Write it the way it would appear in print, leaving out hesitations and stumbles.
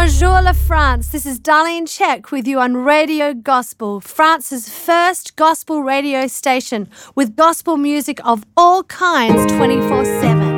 Bonjour la France, this is Darlene Check with you on Radio Gospel, France's first gospel radio station with gospel music of all kinds 24/7.